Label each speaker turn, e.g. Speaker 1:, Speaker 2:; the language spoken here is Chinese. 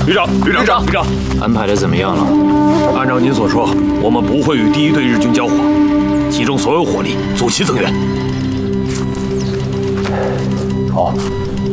Speaker 1: 旅长，
Speaker 2: 安排的怎么样了？
Speaker 1: 按照您所说，我们不会与第1队日军交火，集中所有火力，阻其增援。
Speaker 3: 好。